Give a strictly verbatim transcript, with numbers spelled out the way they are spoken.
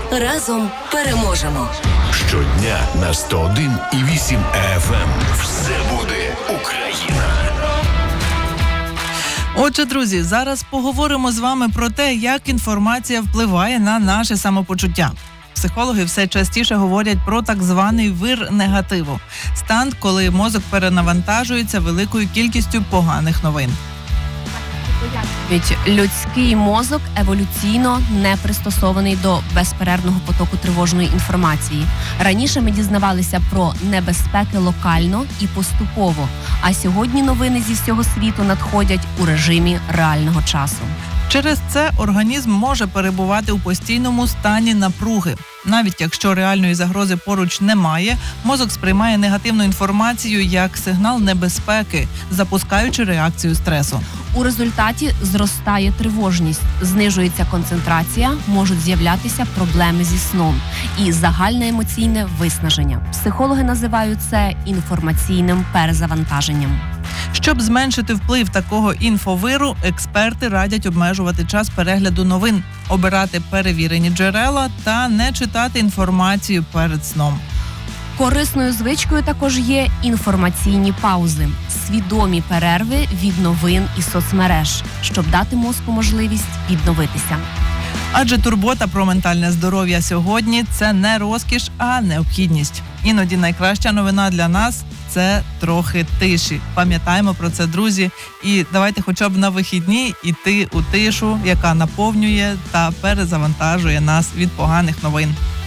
Разом переможемо. Щодня на сто один і вісім еф ем. Все буде Україна. Отже, друзі, зараз поговоримо з вами про те, як інформація впливає на наше самопочуття. Психологи все частіше говорять про так званий вир негативу – стан, коли мозок перенавантажується великою кількістю поганих новин. Ведь людський мозок еволюційно не пристосований до безперервного потоку тривожної інформації. Раніше ми дізнавалися про небезпеки локально і поступово, а сьогодні новини зі всього світу надходять у режимі реального часу. Через це організм може перебувати у постійному стані напруги. Навіть якщо реальної загрози поруч немає, мозок сприймає негативну інформацію як сигнал небезпеки, запускаючи реакцію стресу. У результаті зростає тривожність, знижується концентрація, можуть з'являтися проблеми зі сном і загальне емоційне виснаження. Психологи називають це інформаційним перезавантаженням. Щоб зменшити вплив такого інфовиру, експерти радять обмежувати час перегляду новин, обирати перевірені джерела та не читати інформацію перед сном. Корисною звичкою також є інформаційні паузи, свідомі перерви від новин і соцмереж, щоб дати мозку можливість відновитися. Адже турбота про ментальне здоров'я сьогодні – це не розкіш, а необхідність. Іноді найкраща новина для нас – це трохи тиші. Пам'ятаємо про це, друзі. І давайте хоча б на вихідні йти у тишу, яка наповнює та перезавантажує нас від поганих новин.